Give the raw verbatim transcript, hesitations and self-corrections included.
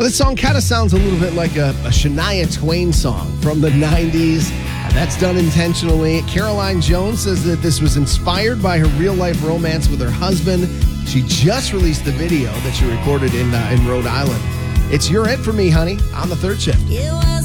this song kind of sounds a little bit like a, a Shania Twain song from the nineties. That's done intentionally. Caroline Jones says that this was inspired by her real-life romance with her husband. She just released the video that she recorded in uh, in Rhode Island. It's You're It For Me, honey, on the third shift. It was